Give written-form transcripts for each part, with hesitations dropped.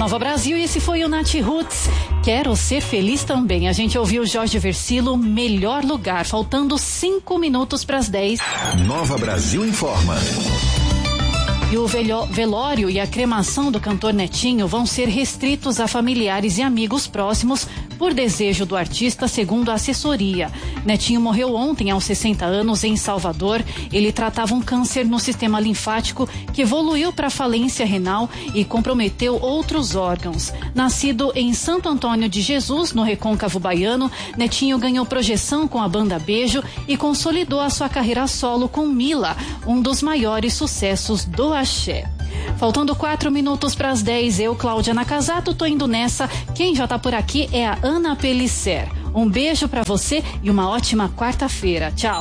Nova Brasil, e esse foi o Nath Roots. Quero ser feliz também. A gente ouviu Jorge Versilo, Melhor Lugar, faltando 5 minutos para as 10. Nova Brasil informa. E o velório e a cremação do cantor Netinho vão ser restritos a familiares e amigos próximos por desejo do artista, segundo a assessoria. Netinho morreu ontem aos 60 anos em Salvador. Ele tratava um câncer no sistema linfático que evoluiu para falência renal e comprometeu outros órgãos. Nascido em Santo Antônio de Jesus, no Recôncavo Baiano, Netinho ganhou projeção com a banda Beijo e consolidou a sua carreira solo com Mila, um dos maiores sucessos do axé. Faltando 4 minutos para as 10, eu, Cláudia Nakazato, tô indo nessa. Quem já tá por aqui é a Ana Pellicer. Um beijo para você e uma ótima quarta-feira. Tchau.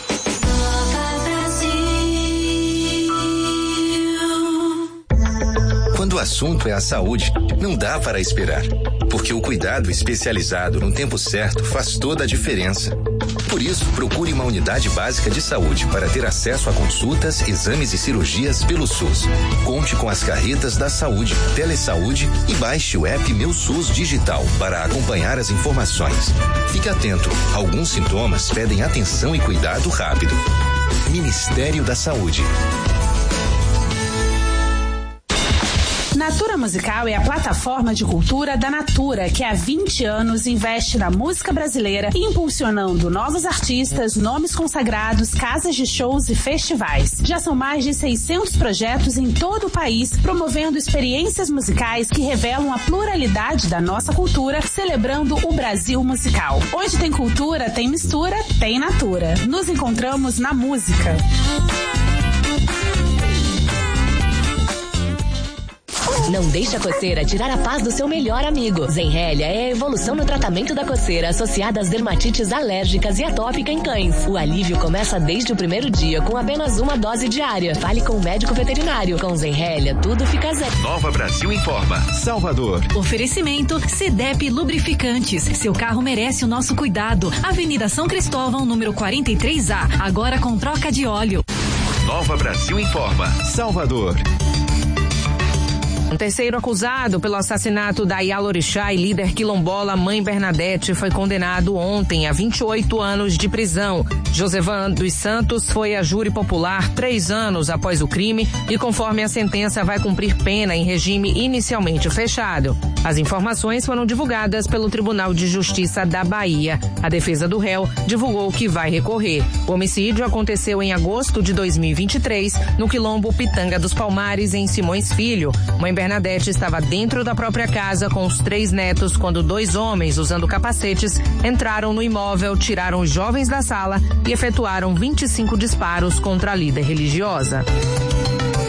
Quando o assunto é a saúde, não dá para esperar, porque o cuidado especializado no tempo certo faz toda a diferença. Por isso, procure uma unidade básica de saúde para ter acesso a consultas, exames e cirurgias pelo SUS. Conte com as carretas da saúde, Telesaúde e baixe o app Meu SUS Digital para acompanhar as informações. Fique atento, alguns sintomas pedem atenção e cuidado rápido. Ministério da Saúde. Natura Musical é a plataforma de cultura da Natura, que há 20 anos investe na música brasileira, impulsionando novos artistas, nomes consagrados, casas de shows e festivais. Já são mais de 600 projetos em todo o país, promovendo experiências musicais que revelam a pluralidade da nossa cultura, celebrando o Brasil musical. Onde tem cultura, tem mistura, tem Natura. Nos encontramos na música. Não deixe a coceira tirar a paz do seu melhor amigo. Zenrelia é a evolução no tratamento da coceira associada às dermatites alérgicas e atópica em cães. O alívio começa desde o primeiro dia com apenas uma dose diária. Fale com o médico veterinário. Com Zenrelia, tudo fica zen. Nova Brasil informa. Salvador. Oferecimento CDEP Lubrificantes. Seu carro merece o nosso cuidado. Avenida São Cristóvão, número 43A. Agora com troca de óleo. Nova Brasil informa. Salvador. Um terceiro acusado pelo assassinato da Yalorixá e líder quilombola Mãe Bernadette foi condenado ontem a 28 anos de prisão. Josevan dos Santos foi a júri popular 3 anos após o crime e, conforme a sentença, vai cumprir pena em regime inicialmente fechado. As informações foram divulgadas pelo Tribunal de Justiça da Bahia. A defesa do réu divulgou que vai recorrer. O homicídio aconteceu em agosto de 2023, no quilombo Pitanga dos Palmares, em Simões Filho. Mãe Bernadette estava dentro da própria casa com os 3 netos quando 2 homens, usando capacetes, entraram no imóvel, tiraram os jovens da sala e efetuaram 25 disparos contra a líder religiosa.